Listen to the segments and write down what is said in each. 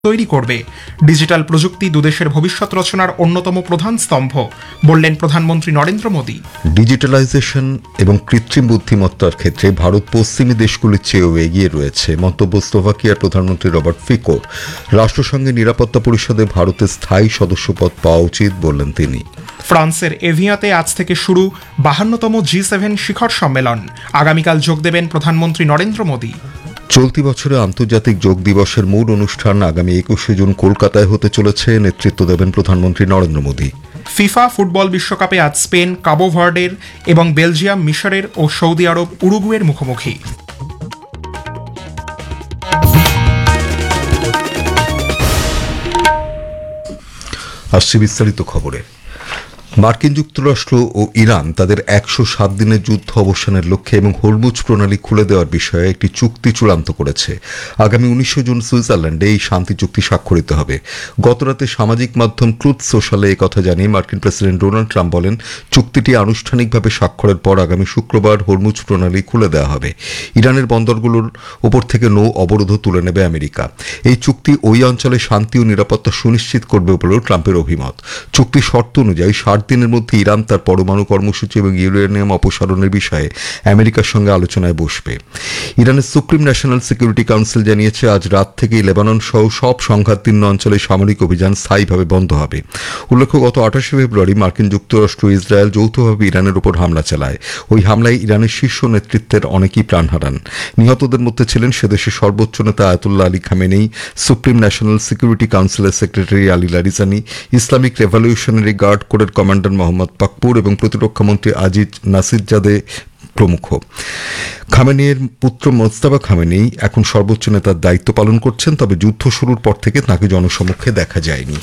তৈরি করবে। ডিজিটাল প্রযুক্তি দুদেশের ভবিষ্যৎ রচনার অন্যতম প্রধান স্তম্ভ, বললেন প্রধানমন্ত্রী নরেন্দ্র মোদী। ডিজিটালাইজেশন এবং কৃত্রিম বুদ্ধিমত্তার ক্ষেত্রে ভারত পশ্চিমী দেশগুলির চেয়েও এগিয়ে রয়েছে, মন্তব্য স্লোভাকিয়ার প্রধানমন্ত্রী রবার্ট ফিকোর। রাষ্ট্রসংঘের নিরাপত্তা পরিষদে ভারতের স্থায়ী সদস্যপদ পাওয়া উচিত, বললেন তিনি। ফ্রান্সের এভিয়াতে আজ থেকে শুরু 52তম G7 শিখর সম্মেলন। আগামীকাল যোগ দেবেন প্রধানমন্ত্রী নরেন্দ্র মোদী। চলতি বছরে আন্তর্জাতিক যোগ দিবসের মূল অনুষ্ঠান আগামী 21শে জুন কলকাতায় হতে চলেছে। নেতৃত্ব দেবেন প্রধানমন্ত্রী নরেন্দ্র মোদী। ফিফা ফুটবল বিশ্বকাপে আজ স্পেন কাবো ভার্ডের এবং বেলজিয়াম মিশরের ও সৌদি আরব উরুগুয়ের মুখোমুখি। আসছে বিস্তারিত খবরে। মার্কিন যুক্তরাষ্ট্র ও ইরান তাদের 107 দিনের যুদ্ধ অবসানের লক্ষ্যে এবং হরমুজ প্রণালী খুলে দেওয়ার বিষয়ে একটি চুক্তি চূড়ান্ত করেছে। আগামী 19 জুন সুইজারল্যান্ডে এই শান্তি চুক্তি স্বাক্ষরিত হবে। গতরাতে সামাজিক মাধ্যম ট্রুথ সোশ্যালে একথা জানিয়ে মার্কিন প্রেসিডেন্ট ডোনাল্ড ট্রাম্প বলেন, চুক্তিটি আনুষ্ঠানিকভাবে স্বাক্ষরের পর আগামী শুক্রবার হরমুজ প্রণালী খুলে দেওয়া হবে। ইরানের বন্দরগুলোর ওপর থেকে নৌ অবরোধ তুলে নেবে আমেরিকা। এই চুক্তি ওই অঞ্চলে শান্তি ও নিরাপত্তা সুনিশ্চিত করবে বলেও ট্রাম্পের অভিমত। চুক্তির শর্ত অনুযায়ী 60 দিনের মধ্যে ইরান তার পরমাণু কর্মসূচি এবং ইউরেনিয়াম অপসারণের বিষয়ে আমেরিকার সঙ্গে আলোচনায় বসবে। ইরানের সুপ্রিম ন্যাশনাল সিকিউরিটি কাউন্সিল জানিয়েছে, আজ রাত থেকেই লেবানন সহ সব সংঘাতপূর্ণ অঞ্চলে সামরিক অভিযান স্থায়ীভাবে বন্ধ হবে। উল্লেখ্য, গত 28শে ফেব্রুয়ারি মার্কিন যুক্তরাষ্ট্র ও ইসরায়েল যৌথভাবে ইরানের উপর হামলা চালায়। ওই হামলায় ইরানের শীর্ষ নেতৃত্বের অনেকেই প্রাণ হারান। নিহতদের মধ্যে ছিলেন সেদেশের সর্বোচ্চ নেতা Ayatollah Ali Khamenei, supreme national security কাউন্সিলের secretary Ali Larijani, Islamic revolutionary guard কোরের কমান্ডার মোহাম্মদ পাকপুর এবং প্রতিরক্ষামন্ত্রী আজিজ নাসিরজাদে প্রমুখ। খামেনির পুত্র মোজতাবা খামেনি এখন সর্বোচ্চ নেতার দায়িত্ব পালন করছেন, তবে যুদ্ধ শুরুর পর থেকে তাকে জনসমক্ষে দেখা যায়নি।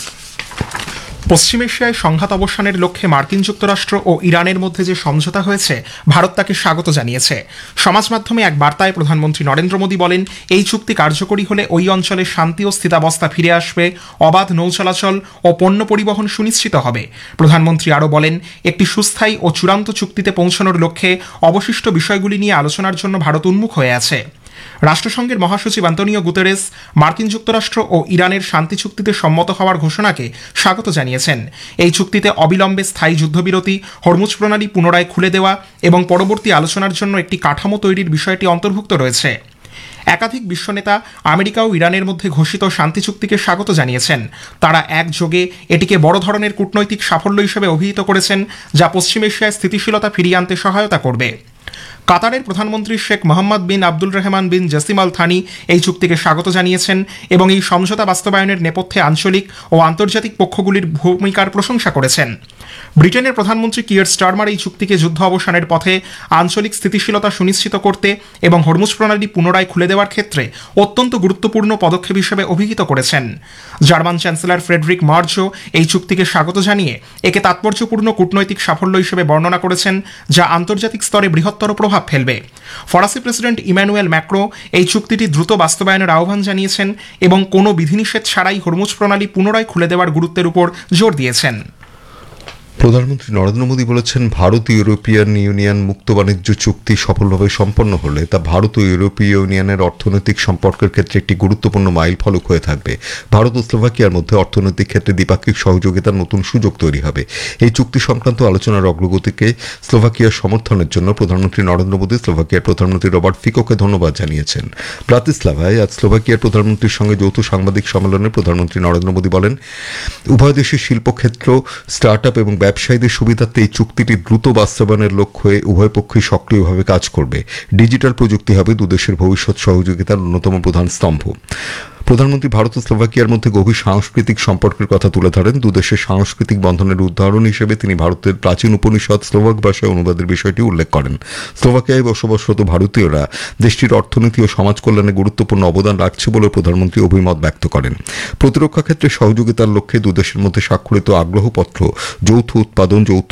পশ্চিম এশিয়ায় সংঘাত অবসানের লক্ষ্যে মার্কিন যুক্তরাষ্ট্র ও ইরানের মধ্যে যে সমঝোতা হয়েছে, ভারত তাকে স্বাগত জানিয়েছে। সমাজ মাধ্যমে এক বার্তায় প্রধানমন্ত্রী নরেন্দ্র মোদী বলেন, এই চুক্তি কার্যকরী হলে ওই অঞ্চলে শান্তি ও স্থিতাবস্থা ফিরে আসবে, অবাধ নৌ চলাচল ও পণ্য পরিবহন সুনিশ্চিত হবে। প্রধানমন্ত্রী আরও বলেন, একটি সুস্থায়ী ও চূড়ান্ত চুক্তিতে পৌঁছানোর লক্ষ্যে অবশিষ্ট বিষয়গুলি নিয়ে আলোচনার জন্য ভারত উন্মুখ হয়ে আছে। রাষ্ট্রসংঘের মহাসচিব আন্তোনিও গুতেরেস মার্কিন যুক্তরাষ্ট্র ও ইরানের শান্তি চুক্তিতে সম্মত হওয়ার ঘোষণাকে স্বাগত জানিয়েছেন। এই চুক্তিতে অবিলম্বে স্থায়ী যুদ্ধবিরতি, হরমুজ প্রণালী পুনরায় খুলে দেওয়া এবং পরবর্তী আলোচনার জন্য একটি কাঠামো তৈরির বিষয়টি অন্তর্ভুক্ত রয়েছে। একাধিক বিশ্বনেতা আমেরিকা ও ইরানের মধ্যে ঘোষিত শান্তি চুক্তিকে স্বাগত জানিয়েছেন। তারা একযোগে এটিকে বড় ধরনের কূটনৈতিক সাফল্য হিসেবে অভিহিত করেছেন, যা পশ্চিম এশিয়ায় স্থিতিশীলতা ফিরিয়ে আনতে সহায়তা করবে। কাতারের প্রধানমন্ত্রী শেখ মোহাম্মদ বিন আব্দুল রহমান বিন জাসিম আল থানি এই চুক্তিকে স্বাগত জানিয়েছেন এবং এই সমঝোতা বাস্তবায়নের নেপথ্যে আঞ্চলিক ও আন্তর্জাতিক পক্ষগুলির ভূমিকার প্রশংসা করেছেন। ব্রিটেনের প্রধানমন্ত্রী কিয়ার স্টারমার এই চুক্তিকে যুদ্ধ অবসানের পথে আঞ্চলিক স্থিতিশীলতা সুনিশ্চিত করতে এবং হরমুজ প্রণালী পুনরায় খুলে দেওয়ার ক্ষেত্রে অত্যন্ত গুরুত্বপূর্ণ পদক্ষেপ হিসেবে অভিহিত করেছেন। জার্মান চ্যান্সেলর ফ্রেডরিক মার্জও এই চুক্তিকে স্বাগত জানিয়ে একে তাৎপর্যপূর্ণ কূটনৈতিক সাফল্য হিসেবে বর্ণনা করেছেন, যা আন্তর্জাতিক স্তরে বৃহত্তর প্রভাব ফেলবে। ফরাসি প্রেসিডেন্ট ইমানুয়েল ম্যাক্রো এই চুক্তিটি দ্রুত বাস্তবায়নের আহ্বান জানিয়েছেন এবং কোনো বিধিনিষেধ ছাড়াই হরমুজ প্রণালী পুনরায় খুলে দেওয়ার গুরুত্বের উপর জোর দিয়েছেন। প্রধানমন্ত্রী নরেন্দ্র মোদী বলেছেন, ভারত ইউরোপিয়ান ইউনিয়ন মুক্ত বাণিজ্য চুক্তি সফলভাবে সম্পন্ন হলে তা ভারত ও ইউরোপীয় ইউনিয়নের অর্থনৈতিক সম্পর্কের ক্ষেত্রে একটি গুরুত্বপূর্ণ মাইল ফলক হয়ে থাকবে। ভারত ও স্লোভাকিয়ার মধ্যে অর্থনৈতিক ক্ষেত্রে দ্বিপাক্ষিক সহযোগিতার নতুন সুযোগ তৈরি হবে। এই চুক্তি সংক্রান্ত আলোচনার অগ্রগতিকে স্লোভাকিয়ার সমর্থনের জন্য প্রধানমন্ত্রী নরেন্দ্র মোদী স্লোভাকিয়ার প্রধানমন্ত্রী রবার্ট ফিকোকে ধন্যবাদ জানিয়েছেন। ব্রাতিস্লাভায় আজ স্লোভাকিয়ার প্রধানমন্ত্রীর সঙ্গে যৌথ সাংবাদিক সম্মেলনে প্রধানমন্ত্রী নরেন্দ্র মোদী বলেন, উভয় দেশের শিল্পক্ষেত্র, স্টার্ট আপ এবং ব্যবসায়ীদের সুবিধার্থে এই চুক্তিটি দ্রুত বাস্তবায়নের লক্ষ্যে উভয় পক্ষই সক্রিয়ভাবে কাজ করবে। ডিজিটাল প্রযুক্তি হবে দুদেশের ভবিষ্যৎ সহযোগিতার অন্যতম প্রধান স্তম্ভ। প্রধানমন্ত্রী ভারত ও স্লোভাকিয়ার মধ্যে গভীর সাংস্কৃতিক সম্পর্কের কথা তুলে ধরেন। দুদেশের সাংস্কৃতিক বন্ধনের উদাহরণ হিসেবে তিনি ভারতের প্রাচীন উপনিষদ স্লোভাক ভাষায় অনুবাদের বিষয়টি উল্লেখ করেন। স্লোভাকিয়ায় বসবাসরত ভারতীয়রা দেশটির অর্থনীতি ও সমাজ কল্যাণে গুরুত্বপূর্ণ অবদান রাখছে বলে প্রধানমন্ত্রী অভিমত ব্যক্ত করেন। প্রতিরক্ষা ক্ষেত্রে সহযোগিতার লক্ষ্যে দুদেশের মধ্যে স্বাক্ষরিত আগ্রহপত্র যৌথ উৎপাদন, যৌথ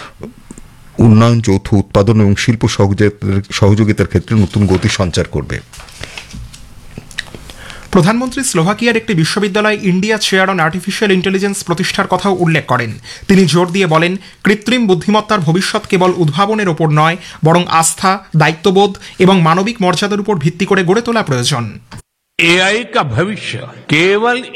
উন্নয়ন, যৌথ উৎপাদন এবং শিল্প সহযোগিতার ক্ষেত্রে নতুন গতি সঞ্চার করবে। প্রধানমন্ত্রী স্লোভাকিয়ার একটি বিশ্ববিদ্যালয় India chair on artificial intelligence প্রতিষ্ঠার কথাও উল্লেখ করেন। তিনি জোর দিয়ে বলেন, কৃত্রিম বুদ্ধিমত্তার ভবিষ্যৎ কেবল উদ্ভাবনের ওপর নয়, বরং আস্থা, দায়িত্ববোধ এবং মানবিক মর্যাদার উপর ভিত্তি করে গড়ে তোলা প্রয়োজন। एआई का भविष्य केवल